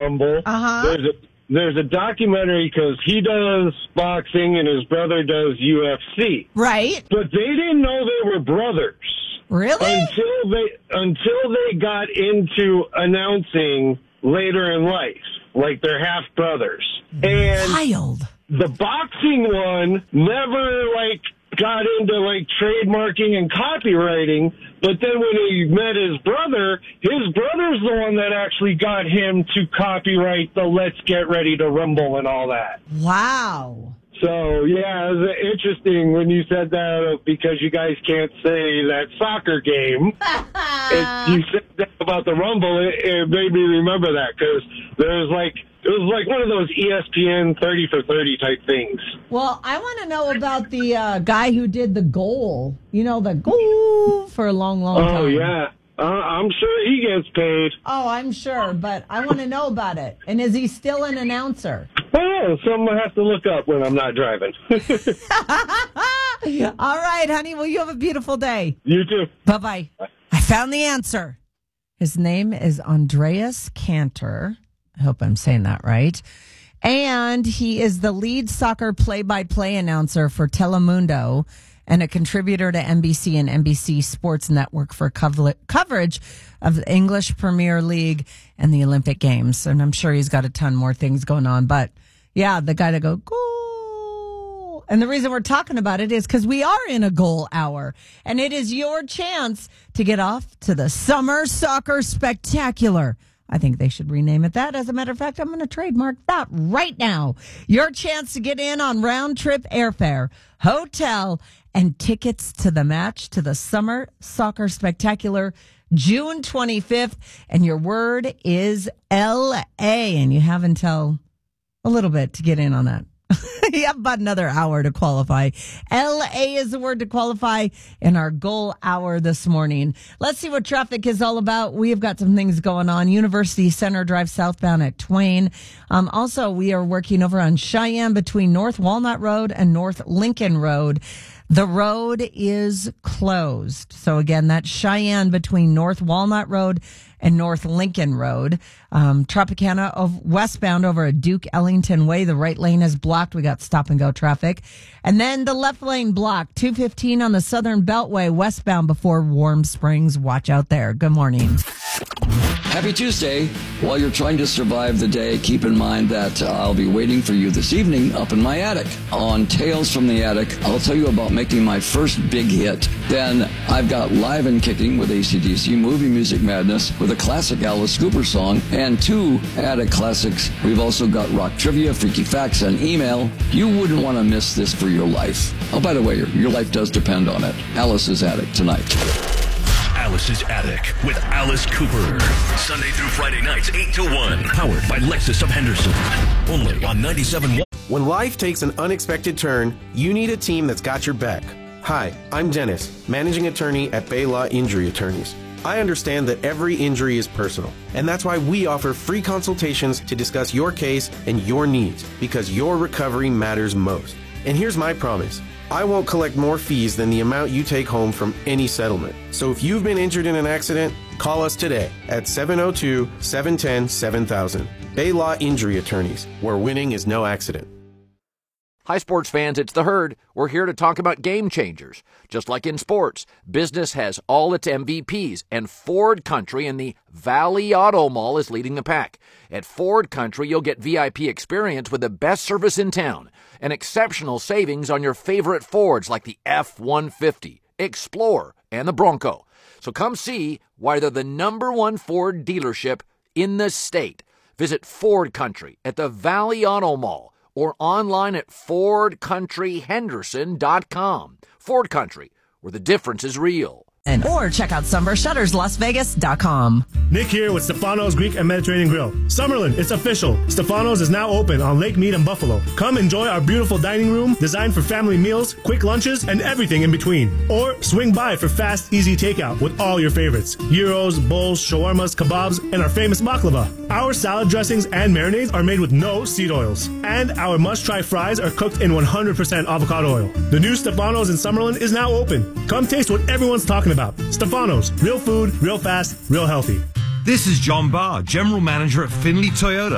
Rumble. There's a documentary because he does boxing and his brother does UFC. Right. But they didn't know they were brothers. Really? Until they got into announcing later in life, like they're half brothers. And Wild. the boxing one never got into trademarking and copywriting, but then when he met his brother's the one that actually got him to copyright the Let's Get Ready to Rumble and all that. Wow. So, yeah, it was interesting when you said that because you guys can't say that soccer game. You said that about the Rumble. It made me remember that because it was like one of those ESPN 30 for 30 type things. Well, I want to know about the guy who did the goal. You know, the goal for a long, long time. Oh, yeah. I'm sure he gets paid. Oh, I'm sure, but I want to know about it. And is he still an announcer? Oh, something I have to look up when I'm not driving. All right, honey. Well, you have a beautiful day. You too. Bye-bye. I found the answer. His name is Andreas Cantor. I hope I'm saying that right. And he is the lead soccer play-by-play announcer for Telemundo and a contributor to NBC and NBC Sports Network for coverage of the English Premier League and the Olympic Games. And I'm sure he's got a ton more things going on. But, yeah, the guy to go, goal. And the reason we're talking about it is because we are in a goal hour. And it is your chance to get off to the Summer Soccer Spectacular. I think they should rename it that. As a matter of fact, I'm going to trademark that right now. Your chance to get in on round-trip airfare, hotel, and tickets to the match to the Summer Soccer Spectacular, June 25th. And your word is L.A. And you have until a little bit to get in on that. You have about another hour to qualify. L.A. is the word to qualify in our goal hour this morning. Let's see what traffic is all about. We have got some things going on. University Center Drive southbound at Twain. Also, we are working over on Cheyenne between North Walnut Road and North Lincoln Road. The road is closed. So again, that's Cheyenne between North Walnut Road and North Lincoln Road. Tropicana of westbound over at Duke Ellington Way. The right lane is blocked. We got stop and go traffic. And then the left lane blocked. 215 on the Southern Beltway westbound before Warm Springs. Watch out there. Good morning. Happy Tuesday. While you're trying to survive the day, keep in mind that I'll be waiting for you this evening up in my attic. On Tales from the Attic, I'll tell you about making my first big hit. Then I've got Live and Kicking with AC/DC, Movie Music Madness with a classic Alice Cooper song, and 2 attic classics. We've also got rock trivia, freaky facts, and email. You wouldn't want to miss this for your life. Oh, by the way, your life does depend on it. Alice's Attic tonight. Alice's Attic with Alice Cooper. Sunday through Friday nights, 8 to 1. Powered by Lexus of Henderson. Only on 97.1. When life takes an unexpected turn, you need a team that's got your back. Hi, I'm Dennis, managing attorney at Bay Law Injury Attorneys. I understand that every injury is personal, and that's why we offer free consultations to discuss your case and your needs, because your recovery matters most. And here's my promise. I won't collect more fees than the amount you take home from any settlement. So if you've been injured in an accident, call us today at 702-710-7000. Bay Law Injury Attorneys, where winning is no accident. Hi, sports fans. It's The Herd. We're here to talk about game changers. Just like in sports, business has all its MVPs, and Ford Country in the Valley Auto Mall is leading the pack. At Ford Country, you'll get VIP experience with the best service in town and exceptional savings on your favorite Fords like the F-150, Explorer, and the Bronco. So come see why they're the #1 Ford dealership in the state. Visit Ford Country at the Valley Auto Mall or online at FordCountryHenderson.com. Ford Country, where the difference is real. Or check out SunburstShuttersLasVegas.com. Nick here with Stefano's Greek and Mediterranean Grill. Summerlin, it's official. Stefano's is now open on Lake Mead in Buffalo. Come enjoy our beautiful dining room designed for family meals, quick lunches, and everything in between. Or swing by for fast, easy takeout with all your favorites. Gyros, bowls, shawarmas, kebabs, and our famous baklava. Our salad dressings and marinades are made with no seed oils. And our must-try fries are cooked in 100% avocado oil. The new Stefano's in Summerlin is now open. Come taste what everyone's talking about. Stefano's, real food, real fast, real healthy. This is John Barr, General Manager at Finley Toyota.